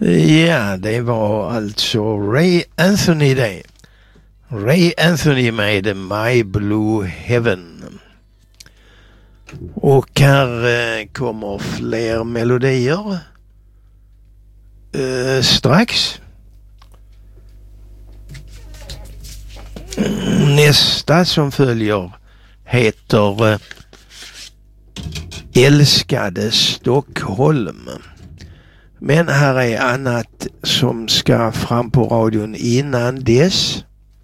Ja, det var alltså Ray Anthony det. Ray Anthony med My Blue Heaven. Och här kommer fler melodier strax. Nästa som följer heter Älskade Stockholm. Men här är annat som ska fram på radion innan dess.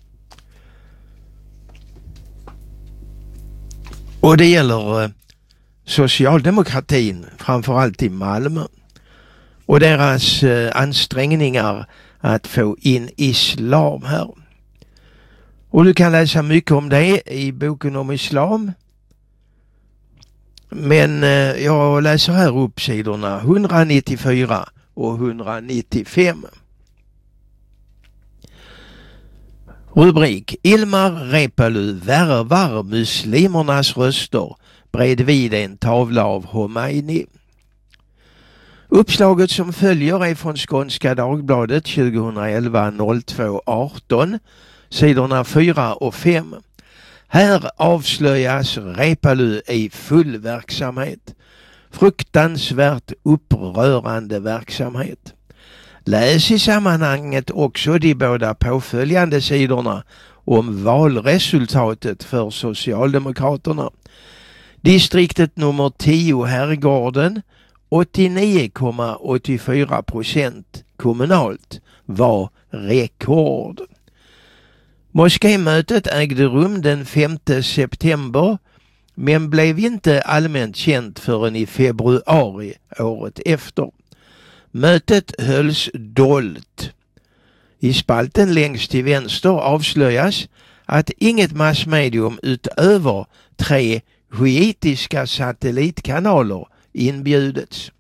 Och det gäller socialdemokratin, framförallt i Malmö. Och deras ansträngningar att få in islam här. Och du kan läsa mycket om det i boken om islam. Men jag läser här upp sidorna 194 och 195. Rubrik: Ilmar Reepalu värvar muslimernas röster bredvid en tavla av Khomeini. Uppslaget som följer är från Skånska Dagbladet 2011-02-18, sidorna 4 och 5. Här avslöjas Reepalu i full verksamhet. Fruktansvärt upprörande verksamhet. Läs i sammanhanget också de båda påföljande sidorna om valresultatet för Socialdemokraterna. Distriktet nummer 10 Herrgården, 89,84% kommunalt, var rekord. Moskémötet ägde rum den 5 september men blev inte allmänt känt förrän i februari året efter. Mötet hölls dolt. I spalten längst till vänster avslöjas att inget massmedium utöver 3 shiitiska satellitkanaler inbjudits.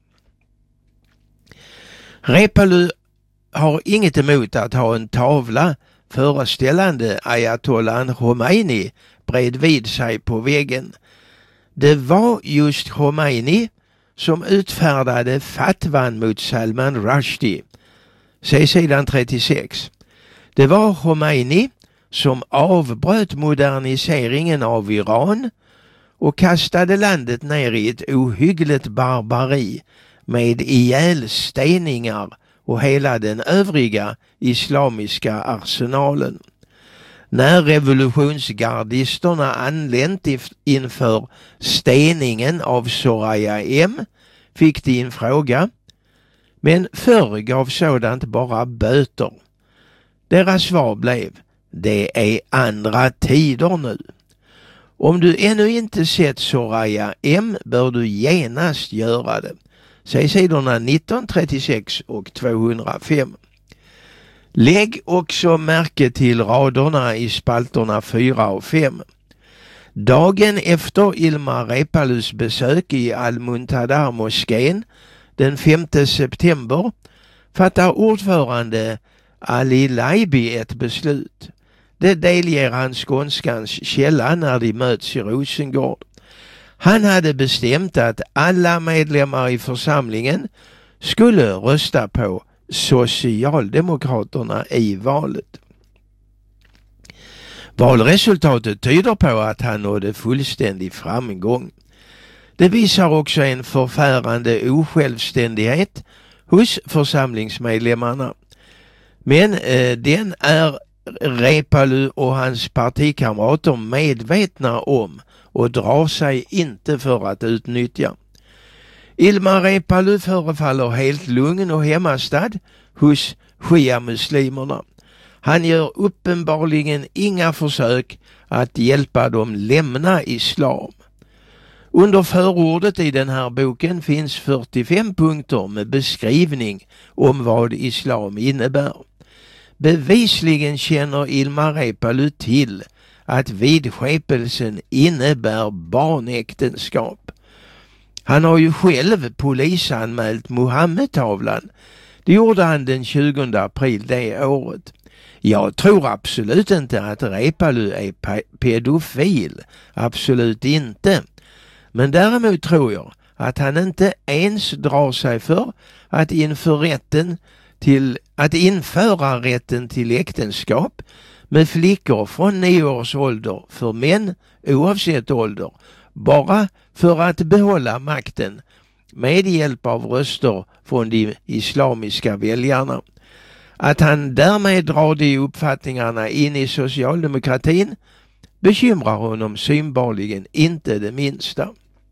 Reepalu har inget emot att ha en tavla föreställande Ayatollah Khomeini bredvid sig på väggen. Det var just Khomeini som utfärdade fatwan mot Salman Rushdie. Se sidan 36. Det var Khomeini som avbröt moderniseringen av Iran och kastade landet ner i ett ohyggligt barbari med ihjälsteningar och hela den övriga islamiska arsenalen. När revolutionsgardisterna anlänt inför steningen av Soraya M fick de en fråga, men förr gav sådant bara böter. Deras svar blev: det är andra tider nu. Om du ännu inte sett Soraya M bör du genast göra det. Se sidorna 1936 och 205. Lägg också märke till raderna i spalterna 4 och 5. Dagen efter Ilmar Reepalus besök i Al-Muntadar-moskén den 5 september fattar ordförande Ali Laibi ett beslut. Det delger han Skånskans källa när de möts i Rosengård. Han hade bestämt att alla medlemmar i församlingen skulle rösta på Socialdemokraterna i valet. Valresultatet tyder på att han nådde fullständig framgång. Det visar också en förfärande osjälvständighet hos församlingsmedlemmarna. Men den är Reepalu och hans partikamrater medvetna om och drar sig inte för att utnyttja. Ilmar Reepalu förefaller helt lugn och hemmastad hos shia-muslimerna. Han gör uppenbarligen inga försök att hjälpa dem lämna islam. Under förordet i den här boken finns 45 punkter med beskrivning om vad islam innebär. Bevisligen känner Ilmar Reepalu till att vidskepelsen innebär barnäktenskap. Han har ju själv polisanmält Muhammed-tavlan. Det gjorde han den 20 april det året. Jag tror absolut inte att Reepalu är pedofil. Absolut inte. Men däremot tror jag att han inte ens drar sig för att inför rätten till att införa rätten till äktenskap med flickor från 9 års ålder för män oavsett ålder, bara för att behålla makten med hjälp av röster från de islamiska väljarna. Att han därmed drar de uppfattningarna in i socialdemokratin bekymrar honom synbarligen inte det minsta.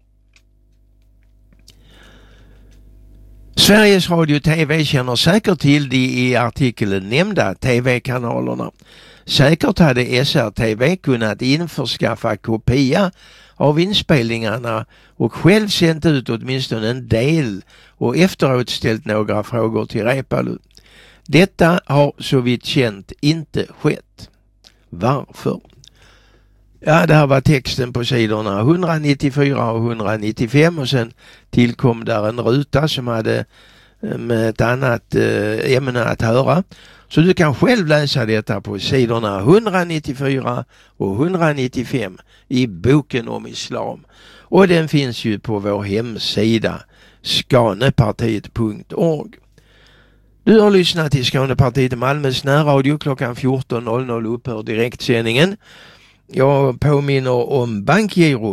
Sveriges Radio och TV känner säkert till de i artikeln nämnda TV-kanalerna. Säkert hade SRTV kunnat införskaffa kopia av inspelningarna och själv sänt ut åtminstone en del och efteråt ställt några frågor till Reepalu. Detta har så vitt känt inte skett. Varför? Ja, det här var texten på sidorna 194 och 195 och sen tillkom där en ruta som hade med ett annat ämne att höra. Så du kan själv läsa detta på sidorna 194 och 195 i boken om islam. Och den finns ju på vår hemsida skanepartiet.org. Du har lyssnat till Skånepartiet i Malmös närradio. Klockan 14.00 upphör direktsändningen. Jag påminner om bankgiro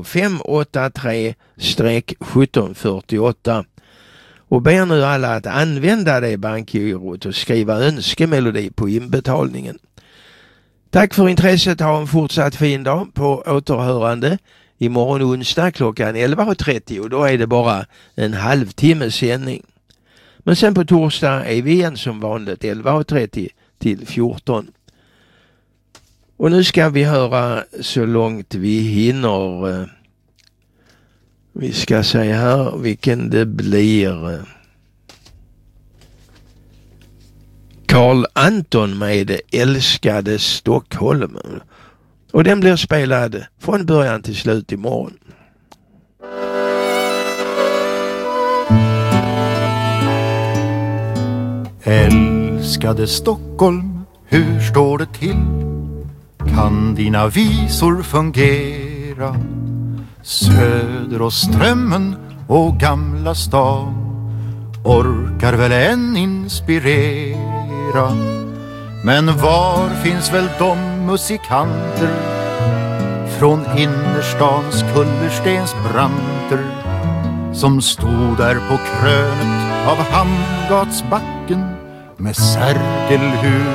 583-1748 och ber nu alla att använda det bankgirot och skriva önskemelodi på inbetalningen. Tack för intresset. Ha en fortsatt fin dag. På återhörande imorgon onsdag klockan 11.30 och då är det bara en halvtimme sändning. Men sen på torsdag är vi igen som vanligt 11.30 till 14. Och nu ska vi höra så långt vi hinner. Vi ska se här vilken det blir. Carl Anton med Älskade Stockholm. Och den blir spelad från början till slut imorgon. Älskade Stockholm, hur står det till? Kan dina visor fungera? Söder och Strömmen och Gamla stan orkar väl än inspirera. Men var finns väl de musikanter från innerstans kullerstens branter som stod där på krönet av Hamngatsbacken med särgelhuvud